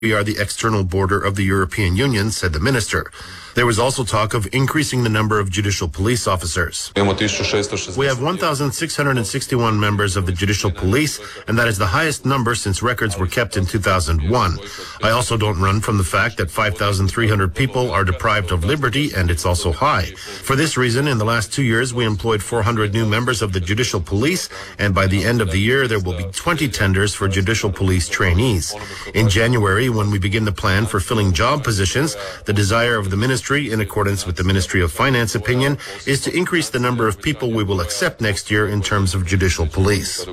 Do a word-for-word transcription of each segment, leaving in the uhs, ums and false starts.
We are the external border of the European Union, said the minister. There was also talk of increasing the number of judicial police officers. We have one thousand six hundred sixty-one members of the judicial police, and that is the highest number since records were kept in two thousand one. I also don't run from the fact that five thousand three hundred people are deprived of liberty, and it's also high. For this reason, in the last two years, we employed four hundred new members of the judicial police, and by the end of the year, there will be twenty tenders for judicial police trainees. In January, when we begin the plan for filling job positions, the desire of the ministry, in accordance with the Ministry of Finance opinion, is to increase the number of people we will accept next year in terms of judicial police.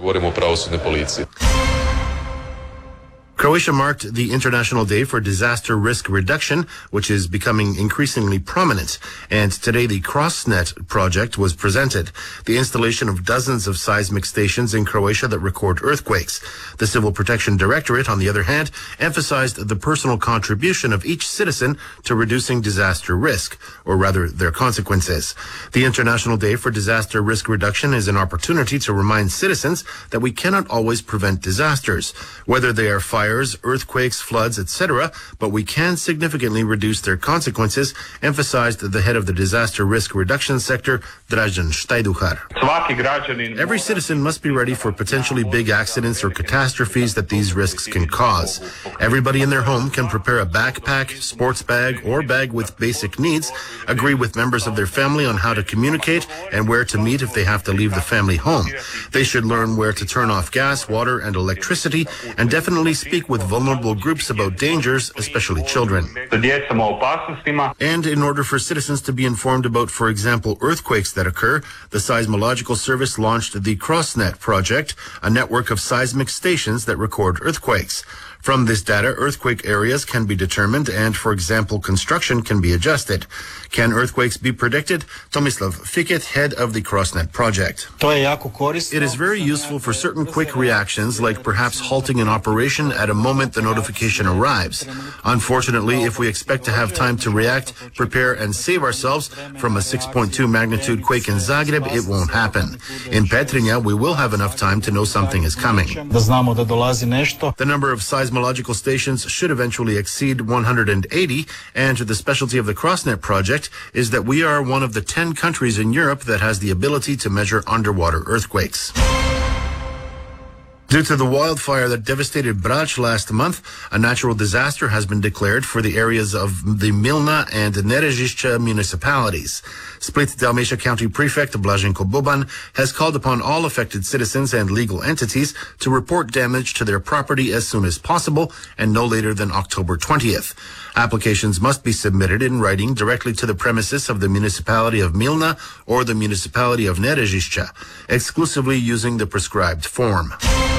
Croatia marked the International Day for Disaster Risk Reduction, which is becoming increasingly prominent. And today the CrossNet project was presented, the installation of dozens of seismic stations in Croatia that record earthquakes. The Civil Protection Directorate, on the other hand, emphasized the personal contribution of each citizen to reducing disaster risk, or rather their consequences. The International Day for Disaster Risk Reduction is an opportunity to remind citizens that we cannot always prevent disasters, whether they are fire, earthquakes, floods, et cetera, but we can significantly reduce their consequences, emphasized the head of the disaster risk reduction sector, Dražen Štajduhar. Every citizen must be ready for potentially big accidents or catastrophes that these risks can cause. Everybody in their home can prepare a backpack, sports bag, or bag with basic needs, agree with members of their family on how to communicate and where to meet if they have to leave the family home. They should learn where to turn off gas, water, and electricity, and definitely speak with vulnerable groups about dangers, especially children. And in order for citizens to be informed about, for example, earthquakes that occur, the Seismological Service launched the CrossNet project, a network of seismic stations that record earthquakes. From this data, earthquake areas can be determined and, for example, construction can be adjusted. Can earthquakes be predicted? Tomislav Fiket, head of the CrossNet project. It is very useful for certain quick reactions, like perhaps halting an operation at a moment the notification arrives. Unfortunately, if we expect to have time to react, prepare, and save ourselves from a six point two magnitude quake in Zagreb, it won't happen. In Petrinja, we will have enough time to know something is coming. The number of seismological stations should eventually exceed one hundred eighty, and the specialty of the CrossNet project is that we are one of the ten countries in Europe that has the ability to measure underwater earthquakes. Due to the wildfire that devastated Brač last month, a natural disaster has been declared for the areas of the Milna and Nerežišća municipalities. Split-Dalmatia County Prefect Blaženko Boban has called upon all affected citizens and legal entities to report damage to their property as soon as possible and no later than October twentieth. Applications must be submitted in writing directly to the premises of the municipality of Milna or the municipality of Nerežišća, exclusively using the prescribed form.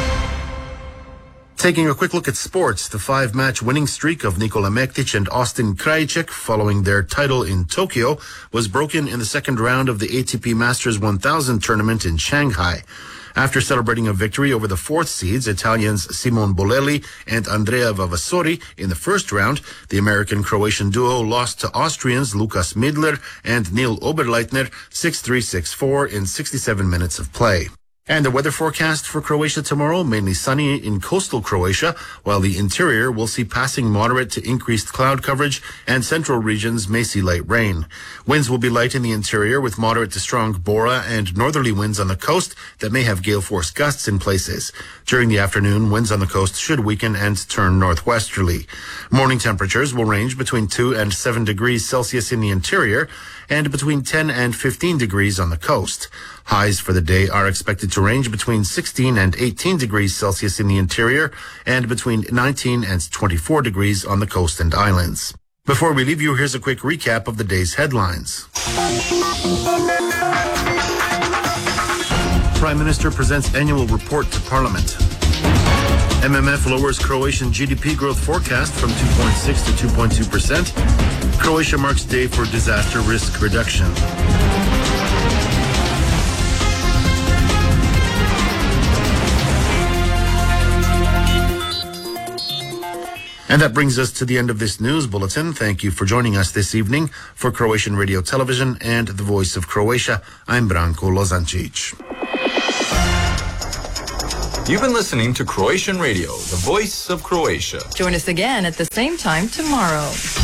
Taking a quick look at sports, the five-match winning streak of Nikola Mektić and Austin Krajicek following their title in Tokyo was broken in the second round of the A T P Masters one thousand tournament in Shanghai. After celebrating a victory over the fourth seeds, Italians Simone Bolelli and Andrea Vavasori in the first round, the American-Croatian duo lost to Austrians Lukas Midler and Neil Oberleitner six three six four in sixty-seven minutes of play. And the weather forecast for Croatia tomorrow, mainly sunny in coastal Croatia, while the interior will see passing moderate to increased cloud coverage, and central regions may see light rain. Winds will be light in the interior with moderate to strong Bora and northerly winds on the coast that may have gale force gusts in places. During the afternoon, winds on the coast should weaken and turn northwesterly. Morning temperatures will range between two and seven degrees Celsius in the interior and between ten and fifteen degrees on the coast. Highs for the day are expected to range between sixteen and eighteen degrees Celsius in the interior and between nineteen and twenty-four degrees on the coast and islands. Before we leave you, here's a quick recap of the day's headlines. Prime Minister presents annual report to Parliament. M M F lowers Croatian G D P growth forecast from two point six to two point two percent. Croatia marks day for disaster risk reduction. And that brings us to the end of this news bulletin. Thank you for joining us this evening. For Croatian Radio Television and the Voice of Croatia, I'm Branko Lozancic. You've been listening to Croatian Radio, the voice of Croatia. Join us again at the same time tomorrow.